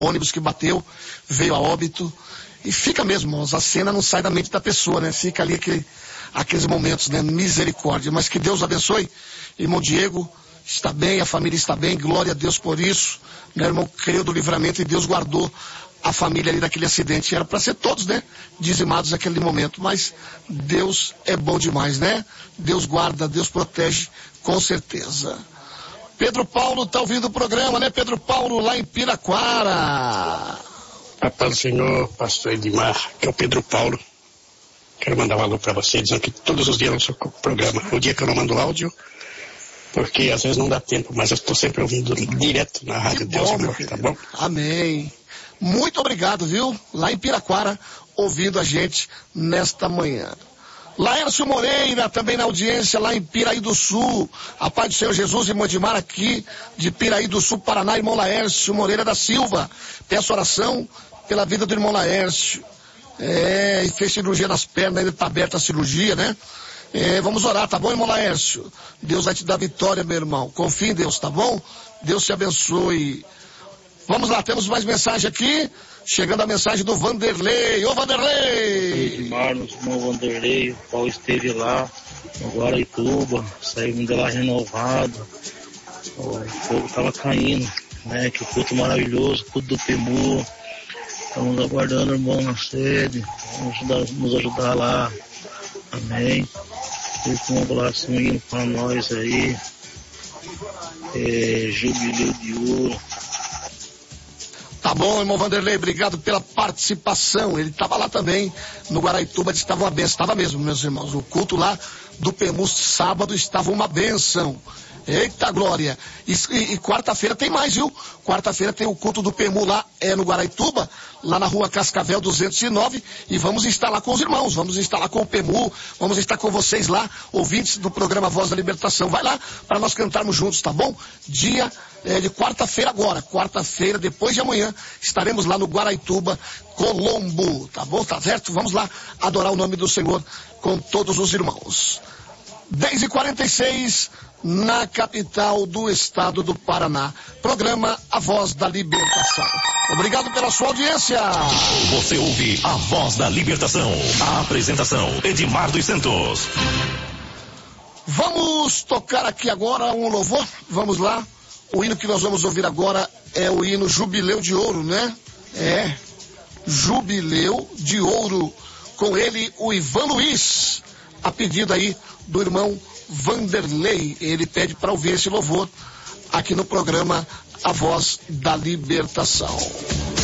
ônibus que bateu, veio a óbito. E fica mesmo, irmãos, a cena não sai da mente da pessoa, né? Fica ali aqueles momentos, né? Misericórdia. Mas que Deus abençoe. Irmão Diego está bem, a família está bem, glória a Deus por isso. Meu irmão creu do livramento e Deus guardou a família ali daquele acidente. Era para ser todos, né? Dizimados naquele momento. Mas Deus é bom demais, né? Deus guarda, Deus protege, com certeza. Pedro Paulo está ouvindo o programa, né? Pedro Paulo, lá em Piraquara. A paz do Senhor, pastor Edmar, que é o Pedro Paulo. Quero mandar um alô para você, dizendo que todos os dias eu ouço o programa. O dia que eu não mando áudio, porque às vezes não dá tempo, mas eu estou sempre ouvindo direto na rádio. Deus amor, tá bom? Amém. Muito obrigado, viu? Lá em Piraquara, ouvindo a gente nesta manhã. Laércio Moreira, também na audiência, lá em Piraí do Sul. A paz do Senhor Jesus, irmão Edmar, aqui de Piraí do Sul, Paraná, irmão Laércio Moreira da Silva. Peço oração pela vida do irmão Laércio. E fez cirurgia nas pernas, ainda está aberta a cirurgia, né? Vamos orar, tá bom, irmão Laércio? Deus vai te dar vitória, meu irmão. Confie em Deus, tá bom? Deus te abençoe. Vamos lá, temos mais mensagem aqui. Chegando a mensagem do Vanderlei. Ô, Vanderlei! Edmar, nosso irmão Vanderlei, o Paulo esteve lá no Guaraituba, saímos de lá renovado. O fogo estava caindo, né? Que culto maravilhoso, culto do PEMU. Estamos aguardando o irmão na sede, vamos nos ajudar lá. Amém. E com um abracinho para nós aí. Jubileu de ouro. Tá bom, irmão Vanderlei, obrigado pela participação. Ele estava lá também, no Guaraituba, disse que estava uma benção. Estava mesmo, meus irmãos. O culto lá do PEMU, sábado, estava uma benção. Eita glória! E quarta-feira tem mais, viu? Quarta-feira tem o culto do PEMU lá no Guaraituba, lá na rua Cascavel 209, e vamos estar lá com os irmãos, vamos estar lá com o PEMU, vamos estar com vocês lá, ouvintes do programa Voz da Libertação. Vai lá para nós cantarmos juntos, tá bom? Dia de quarta-feira agora, quarta-feira, depois de amanhã, estaremos lá no Guaraituba, Colombo, tá bom? Tá certo? Vamos lá adorar o nome do Senhor com todos os irmãos. 10h46, na capital do estado do Paraná. Programa A Voz da Libertação. Obrigado pela sua audiência. Você ouve A Voz da Libertação. A apresentação, Edmar dos Santos. Vamos tocar aqui agora um louvor. Vamos lá. O hino que nós vamos ouvir agora é o hino Jubileu de Ouro, né? Jubileu de Ouro. Com ele, o Ivan Luiz. A pedido aí do irmão Vanderlei. Ele pede para ouvir esse louvor aqui no programa A Voz da Libertação.